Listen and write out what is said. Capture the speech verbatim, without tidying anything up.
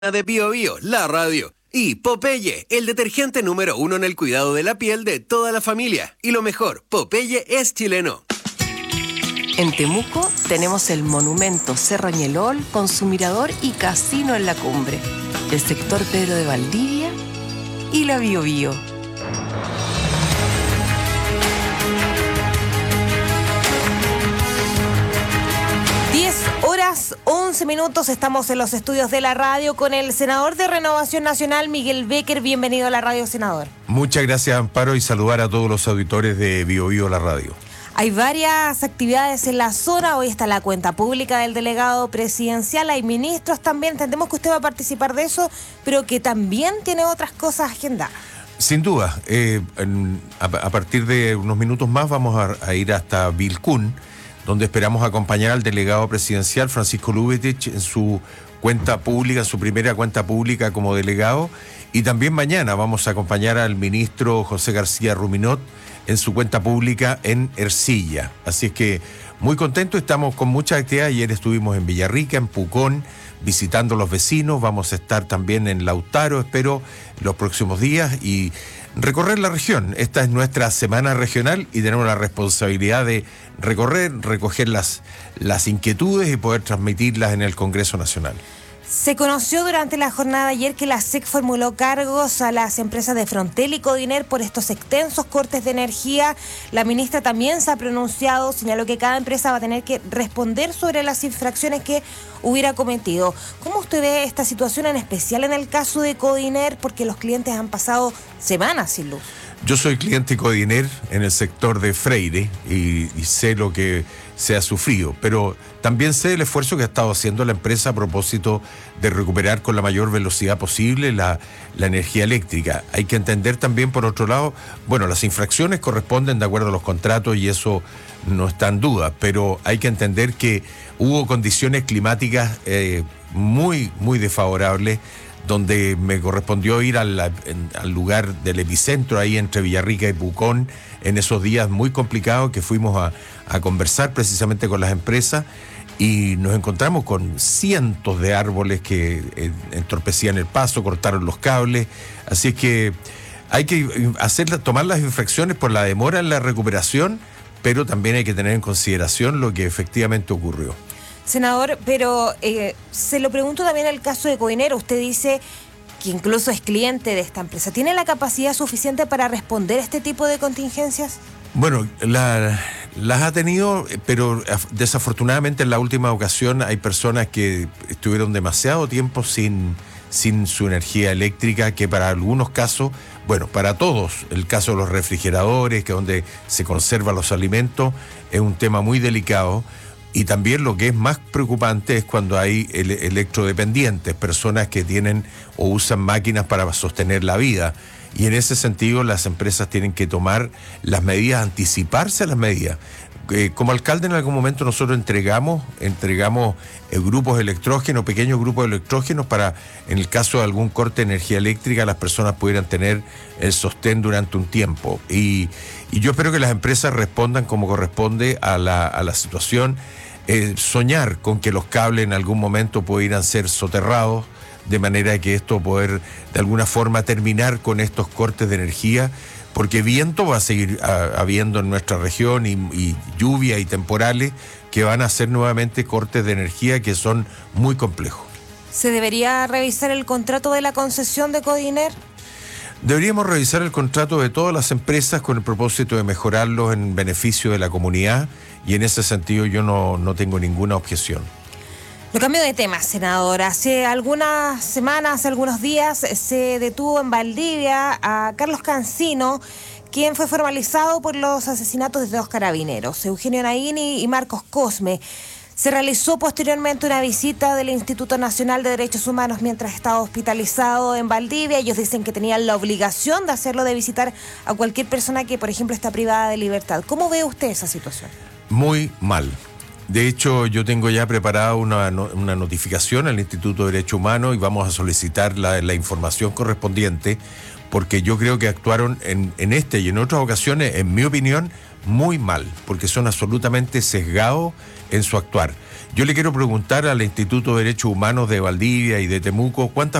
de Bio Bio, la radio. Y Popeye, el detergente número uno en el cuidado de la piel de toda la familia. Y lo mejor, Popeye es chileno. En Temuco tenemos el monumento Cerro Ñelol con su mirador y casino en la cumbre, el sector Pedro de Valdivia y la Bio Bio. Horas once minutos, estamos en los estudios de la radio con el senador de Renovación Nacional, Miguel Becker. Bienvenido a la radio, senador. Muchas gracias, Amparo, y saludar a todos los auditores de Bio Bio, la radio. Hay varias actividades en la zona. Hoy está la cuenta pública del delegado presidencial. Hay ministros también. Entendemos que usted va a participar de eso, pero que también tiene otras cosas agendadas. Sin duda. Eh, en, a, a partir de unos minutos más vamos a, a ir hasta Vilcún, donde esperamos acompañar al delegado presidencial Francisco Lubetich en su cuenta pública, en su primera cuenta pública como delegado. Y también mañana vamos a acompañar al ministro José García Ruminot en su cuenta pública en Ercilla. Así es que muy contentos, estamos con mucha actividad. Ayer estuvimos en Villarrica, en Pucón, visitando a los vecinos. Vamos a estar también en Lautaro, espero, los próximos días, y recorrer la región. Esta es nuestra semana regional y tenemos la responsabilidad de recorrer, recoger las, las inquietudes y poder transmitirlas en el Congreso Nacional. Se conoció durante la jornada de ayer que la S E C formuló cargos a las empresas de Frontel y Codiner por estos extensos cortes de energía. La ministra también se ha pronunciado, señaló que cada empresa va a tener que responder sobre las infracciones que hubiera cometido. ¿Cómo usted ve esta situación, en especial en el caso de Codiner, porque los clientes han pasado semanas sin luz? Yo soy cliente Codiner en el sector de Freire y, y sé lo que se ha sufrido, pero también sé el esfuerzo que ha estado haciendo la empresa a propósito de recuperar con la mayor velocidad posible la, la energía eléctrica. Hay que entender también, por otro lado, bueno, las infracciones corresponden de acuerdo a los contratos y eso no está en duda, pero hay que entender que hubo condiciones climáticas eh, muy, muy desfavorables, donde me correspondió ir al, al lugar del epicentro, ahí entre Villarrica y Pucón, en esos días muy complicados que fuimos a, a conversar precisamente con las empresas, y nos encontramos con cientos de árboles que eh, entorpecían el paso, cortaron los cables. Así es que hay que hacer, tomar las infracciones por la demora en la recuperación, pero también hay que tener en consideración lo que efectivamente ocurrió. Senador, pero eh, se lo pregunto también en el caso de Codiner. Usted dice que incluso es cliente de esta empresa. ¿Tiene la capacidad suficiente para responder a este tipo de contingencias? Bueno, la, las ha tenido, pero desafortunadamente en la última ocasión hay personas que estuvieron demasiado tiempo sin, sin su energía eléctrica, que para algunos casos, bueno, para todos, el caso de los refrigeradores, que es donde se conservan los alimentos, es un tema muy delicado. Y también lo que es más preocupante es cuando hay ele- electrodependientes, personas que tienen o usan máquinas para sostener la vida. Y en ese sentido las empresas tienen que tomar las medidas, anticiparse a las medidas. Eh, como alcalde en algún momento nosotros entregamos, entregamos eh, grupos electrógenos, pequeños grupos electrógenos para, en el caso de algún corte de energía eléctrica, las personas pudieran tener el sostén durante un tiempo. Y, y yo espero que las empresas respondan como corresponde a la, a la situación. Eh, soñar con que los cables en algún momento pudieran ser soterrados, de manera que esto poder de alguna forma terminar con estos cortes de energía, porque viento va a seguir a, habiendo en nuestra región y, y lluvia y temporales que van a hacer nuevamente cortes de energía que son muy complejos. ¿Se debería revisar el contrato de la concesión de Codiner? Deberíamos revisar el contrato de todas las empresas con el propósito de mejorarlos en beneficio de la comunidad, y en ese sentido yo no, no tengo ninguna objeción. Lo cambio de tema, senador. Hace algunas semanas, hace algunos días, se detuvo en Valdivia a Carlos Cancino, quien fue formalizado por los asesinatos de dos carabineros, Eugenio Naini y Marcos Cosme. Se realizó posteriormente una visita del Instituto Nacional de Derechos Humanos mientras estaba hospitalizado en Valdivia. Ellos dicen que tenían la obligación de hacerlo, de visitar a cualquier persona que, por ejemplo, está privada de libertad. ¿Cómo ve usted esa situación? Muy mal. De hecho, yo tengo ya preparada una, una notificación al Instituto de Derechos Humanos y vamos a solicitar la, la información correspondiente, porque yo creo que actuaron en, en este y en otras ocasiones, en mi opinión, muy mal, porque son absolutamente sesgados en su actuar. Yo le quiero preguntar al Instituto de Derechos Humanos de Valdivia y de Temuco, ¿cuántas